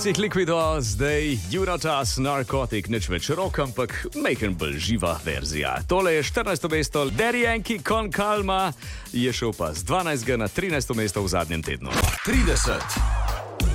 Cih likvido, zdaj Jurotas, Narcotic, nič več rok, ampak majhen bolj živa verzija. Tole je 14. mesto, Daddy Yankee Con Calma je šel pa z 12. na 13. mesto v zadnjem tednu. 30.